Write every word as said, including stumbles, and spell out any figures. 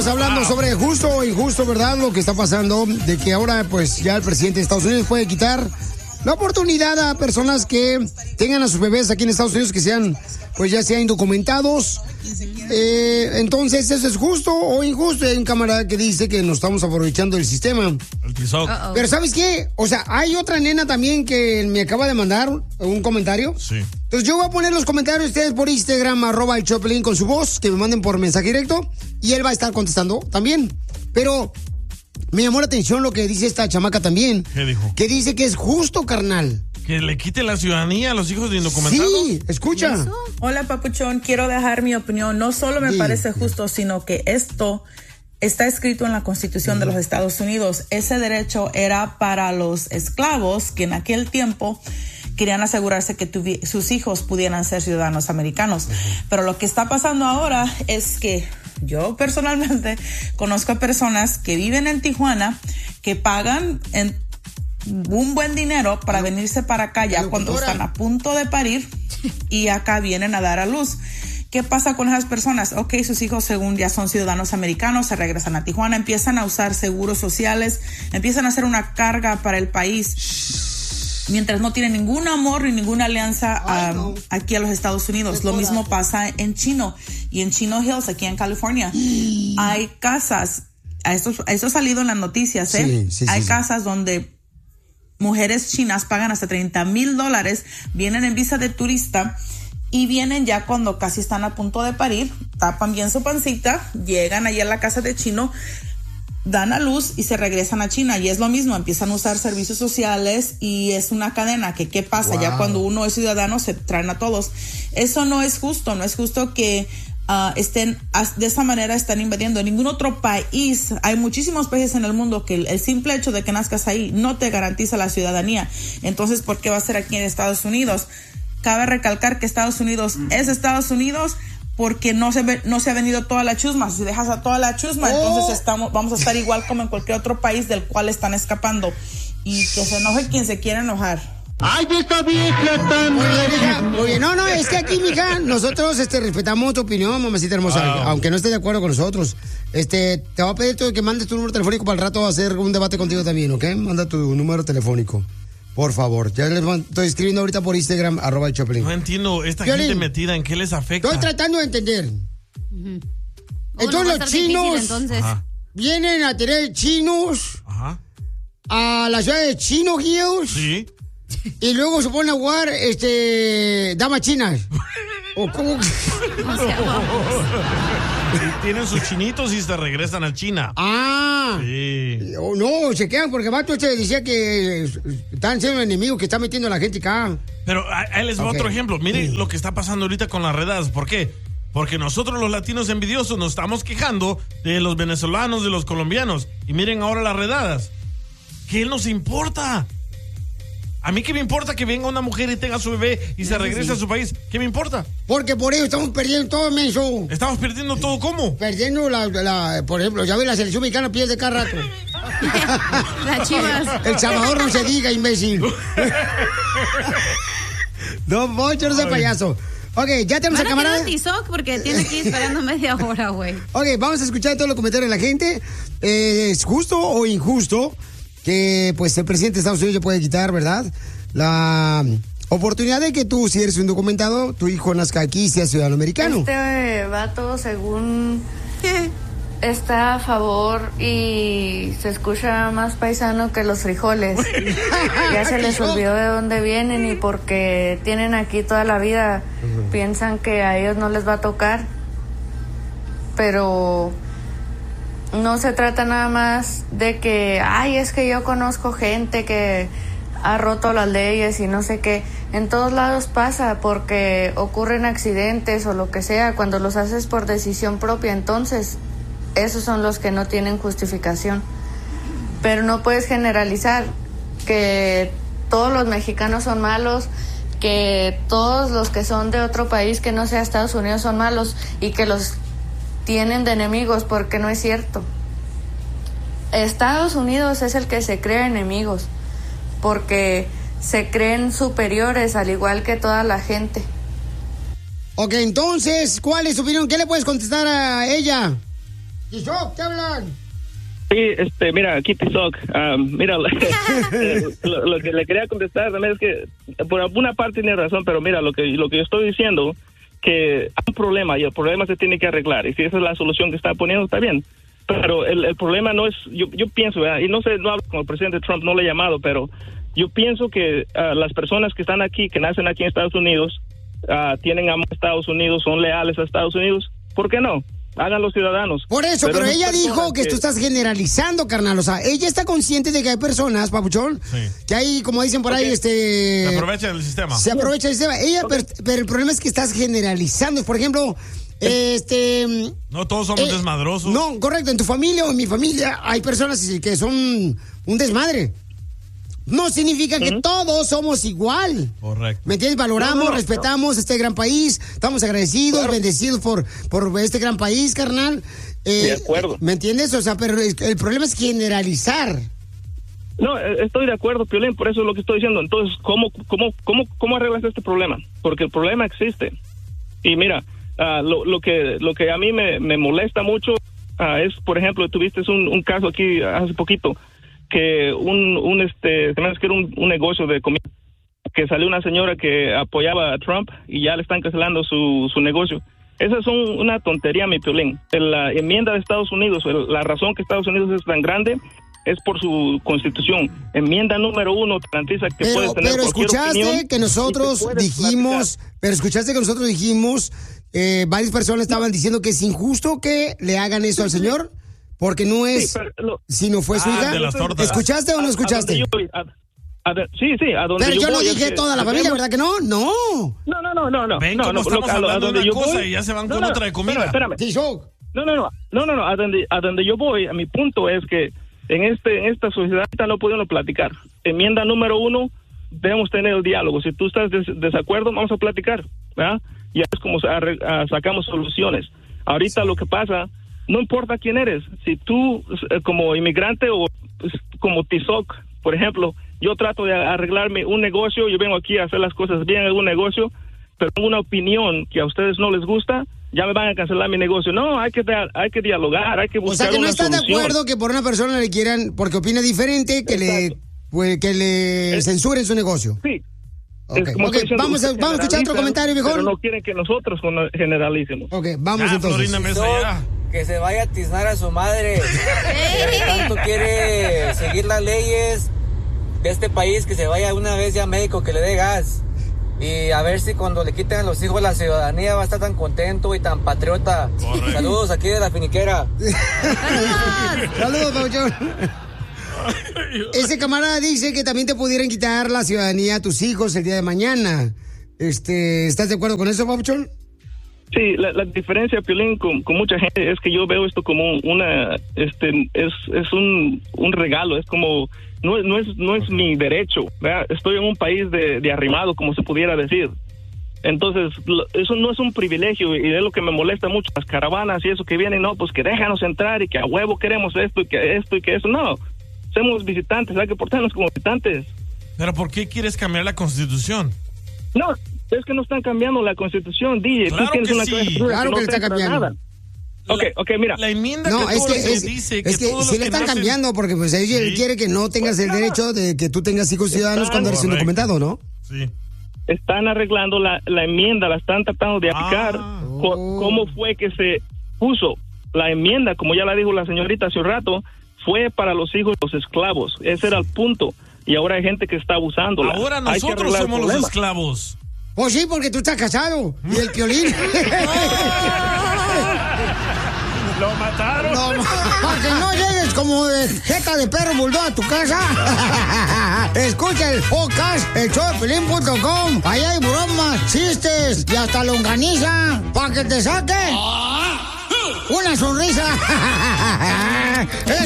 estamos hablando wow. sobre justo o injusto, ¿verdad? Lo que está pasando, de que ahora pues ya el presidente de Estados Unidos puede quitar la oportunidad a personas que tengan a sus bebés aquí en Estados Unidos que sean, pues ya sean indocumentados. Eh, entonces, ¿eso es justo o injusto? Hay un camarada que dice que nos estamos aprovechando del sistema. El tizoc. Pero ¿sabes qué? O sea, hay otra nena también que me acaba de mandar un comentario. Sí. Entonces yo voy a poner los comentarios de ustedes por Instagram, arroba el Choplin con su voz, que me manden por mensaje directo, y él va a estar contestando también. Pero me llamó la atención lo que dice esta chamaca también. ¿Qué dijo? Que dice que es justo, carnal. ¿Que le quite la ciudadanía a los hijos de indocumentados? Sí, escucha. ¿Eso? Hola, papuchón, quiero dejar mi opinión. No solo me sí. parece justo, sino que esto está escrito en la Constitución mm. de los Estados Unidos. Ese derecho era para los esclavos que en aquel tiempo querían asegurarse que tuvi- sus hijos pudieran ser ciudadanos americanos. Uh-huh. Pero lo que está pasando ahora es que yo personalmente conozco a personas que viven en Tijuana que pagan en un buen dinero para ¿no? venirse para acá ya cuando están a punto de parir y acá vienen a dar a luz. ¿Qué pasa con esas personas? Ok, sus hijos según ya son ciudadanos americanos, se regresan a Tijuana, empiezan a usar seguros sociales, empiezan a hacer una carga para el país, mientras no tienen ningún amor ni ninguna alianza Ay, um, no. aquí a los Estados Unidos. Lo mismo pasa en Chino y en Chino Hills, aquí en California. Hay casas, a esto, a esto ha salido en las noticias, ¿eh? Sí, sí, Hay sí, casas sí. donde mujeres chinas pagan hasta treinta mil dólares, vienen en visa de turista y vienen ya cuando casi están a punto de parir, tapan bien su pancita, llegan allí a la casa de Chino, dan a luz y se regresan a China. Y es lo mismo, empiezan a usar servicios sociales y es una cadena que qué pasa, wow. ya cuando uno es ciudadano se traen a todos. Eso no es justo, no es justo que Uh, estén de esa manera están invadiendo. En ningún otro país, hay muchísimos países en el mundo que el, el simple hecho de que nazcas ahí no te garantiza la ciudadanía. Entonces, ¿por qué va a ser aquí en Estados Unidos? Cabe recalcar que Estados Unidos mm. es Estados Unidos porque no se ve, no se ha venido toda la chusma. Si dejas a toda la chusma, oh. entonces estamos, vamos a estar igual como en cualquier otro país del cual están escapando. Y que se enoje quien se quiera enojar. ¡Ay, esta vieja tan... Muy bien, mija. Muy bien. No, no, es que aquí, mija, nosotros este, respetamos tu opinión, mamacita hermosa, wow. aunque no estés de acuerdo con nosotros. Este, te voy a pedir tú que mandes tu número telefónico para el rato hacer un debate contigo también, ¿ok? Manda tu número telefónico, por favor. Ya les estoy escribiendo ahorita por Instagram, arroba el Choplin. No entiendo, esta Violín, gente metida, ¿en qué les afecta? Estoy tratando de entender. Uh-huh. Entonces los chinos difícil, entonces. vienen a tener chinos Ajá. a la ciudad de Chino Hills. Sí. Y luego se ponen a jugar, este, damas chinas. ¿O cómo? Tienen sus chinitos y se regresan a China. Ah. Sí. Oh, no, se quedan porque Vato este decía que están siendo enemigos, que están metiendo a la gente acá. Pero ahí les va okay. otro ejemplo. Miren sí. lo que está pasando ahorita con las redadas. ¿Por qué? Porque nosotros los latinos envidiosos nos estamos quejando de los venezolanos, de los colombianos. Y miren ahora las redadas. ¿Qué nos importa? A mí qué me importa que venga una mujer y tenga su bebé y se regrese sí. a su país. ¿Qué me importa? Porque por eso estamos perdiendo todo, menso. ¿Estamos perdiendo todo cómo? Perdiendo la, la por ejemplo, ya ves, la selección mexicana pierde cada rato. Las Chivas. El Salvador no se diga, imbécil. Don Poncho, no sea payaso. Ok, ya tenemos al camarada. Un tizoc porque tiene que ir esperando media hora, güey. Ok, vamos a escuchar todos los comentarios de la gente. Eh, ¿Es justo o injusto que pues el presidente de Estados Unidos ya puede quitar, verdad, la oportunidad de que tú, si eres un documentado, tu hijo nazca aquí y sea ciudadano americano? Este vato, según está a favor y se escucha más paisano que los frijoles. Ya se les olvidó de dónde vienen y porque tienen aquí toda la vida, uh-huh. piensan que a ellos no les va a tocar, pero no se trata nada más de que, ay, es que yo conozco gente que ha roto las leyes y no sé qué. En todos lados pasa porque ocurren accidentes o lo que sea. Cuando los haces por decisión propia, entonces esos son los que no tienen justificación. Pero no puedes generalizar que todos los mexicanos son malos, que todos los que son de otro país que no sea Estados Unidos son malos y que los tienen de enemigos, porque no es cierto. Estados Unidos es el que se cree enemigos porque se creen superiores al igual que toda la gente. Ok, entonces, ¿cuál es su opinión? ¿Qué le puedes contestar a ella? Tizoc, ¿qué hablan? Sí, este, mira, aquí Tizoc, um, mira, lo, lo que le quería contestar también es que por alguna parte tiene razón, pero mira, lo que lo que yo estoy diciendo, que hay un problema y el problema se tiene que arreglar, y si esa es la solución que está poniendo, está bien, pero el, el problema no es, yo, yo pienso, ¿verdad? Y no sé, no hablo con el presidente Trump, no le he llamado, pero yo pienso que uh, las personas que están aquí, que nacen aquí en Estados Unidos, uh, tienen amor a Estados Unidos, son leales a Estados Unidos, ¿por qué no? Hagan los ciudadanos. Por eso, pero, pero ella dijo que, que tú estás generalizando, carnal. O sea, ella está consciente de que hay personas, papuchón, sí. que hay, como dicen por okay. ahí, este... Se aprovecha del sistema. Se aprovecha del sistema. Ella, okay. pero, pero el problema es que estás generalizando. Por ejemplo, este... No todos somos eh, desmadrosos. No, correcto. En tu familia o en mi familia hay personas que son un desmadre. No significa que uh-huh. todos somos igual. Correcto. ¿Me entiendes? Valoramos, no, no, no, respetamos no. este gran país. Estamos agradecidos, claro. bendecidos por, por este gran país, carnal. Eh, de acuerdo. ¿Me entiendes? O sea, pero el, el problema es generalizar. No, estoy de acuerdo, Piolín, por eso es lo que estoy diciendo. Entonces, ¿cómo, cómo, cómo, cómo arreglas este problema? Porque el problema existe. Y mira, uh, lo, lo que lo que a mí me, me molesta mucho uh, es, por ejemplo, tuviste un, un caso aquí hace poquito, que un, un este, se me hace que era un, un negocio de comida, que salió una señora que apoyaba a Trump y ya le están cancelando su, su negocio. Esa es un, una tontería, mi Piolín. La enmienda de Estados Unidos, la razón que Estados Unidos es tan grande es por su constitución. Enmienda número uno garantiza que pero, puedes tener pero cualquier escuchaste opinión que nosotros dijimos, platicar. pero escuchaste que nosotros dijimos, eh, varias personas estaban diciendo que es injusto que le hagan eso al señor. Porque no es, sí, lo, si no fue su ah, hija. ¿Escuchaste o no escuchaste? A, a, a, a, sí, sí, a donde Pero yo, yo no voy, dije que, toda la familia, ¿verdad que no? No. No, no, no, no, no. Ven no, cómo no, estamos lo, hablando a donde de una yo cosa voy, y ya se van no, con no, otra de comida. Espérame, espérame. No, no, no, no, no, no, a donde, a donde yo voy, a mi punto es que en este, en esta sociedad no podemos platicar. Enmienda número uno, debemos tener el diálogo. Si tú estás des, desacuerdo, vamos a platicar, ¿verdad? Y es como a, a, sacamos soluciones. Ahorita sí. Lo que pasa, no importa quién eres, si tú como inmigrante o pues, como Tizoc, por ejemplo, yo trato de arreglarme un negocio, yo vengo aquí a hacer las cosas bien en un negocio, pero tengo una opinión que a ustedes no les gusta, ya me van a cancelar mi negocio. No, hay que hay que dialogar, hay que buscar una solución. O sea, que no estás de acuerdo que por una persona le quieran, porque opina diferente, que Exacto. le pues, que le es, censuren su negocio. Sí. Okay. Okay. Vamos, a, vamos a escuchar otro comentario, viejón. Pero no quieren que nosotros generalicemos. Ok, vamos ah, entonces. Florina Mesa, ya. Que se vaya a tiznar a su madre. Que tanto quiere seguir las leyes de este país, que se vaya una vez ya a México, que le dé gas. Y a ver si cuando le quiten a los hijos la ciudadanía va a estar tan contento y tan patriota. Correcto. Saludos aquí de la finiquera. Saludos, Pauchón. Ese camarada dice que también te pudieran quitar la ciudadanía a tus hijos el día de mañana. Este, ¿estás de acuerdo con eso, Pauchón? Sí, la, la diferencia, Piolín, con, con mucha gente es que yo veo esto como una, este, es, es un, un regalo, es como, no, no es, no es mi derecho, ¿verdad? Estoy en un país de, de arrimado, como se pudiera decir. Entonces, lo, eso no es un privilegio y es lo que me molesta mucho, las caravanas y eso que vienen, no, pues que déjanos entrar y que a huevo queremos esto y que esto y que eso, no, somos visitantes, hay que portarnos como visitantes. Pero ¿por qué quieres cambiar la Constitución? No, es que no están cambiando la Constitución, D J. Claro Tú tienes que una sí. Constitución Claro que, que le no está cambiando. Nada. Ok, ok, mira. La enmienda no, que es que, es, dice que, es que sí le están cambiando porque pues él sí. quiere que no tengas el derecho de que tú tengas hijos ciudadanos están, cuando eres indocumentado, ¿no? Sí. Están arreglando la, la enmienda, la están tratando de aplicar. Ah. Oh. ¿Cómo fue que se puso la enmienda? Como ya la dijo la señorita hace un rato, fue para los hijos de los esclavos. Ese era el punto. Y ahora hay gente que está abusándola. Ahora nosotros somos los esclavos. Pues sí, porque tú estás casado. Y el Piolín. Lo mataron. No, para que no llegues como de jeta de perro bulldog a tu casa. Escucha el podcast, el show de Piolín punto com. Allá hay bromas, chistes y hasta longaniza. Para que te saque una sonrisa.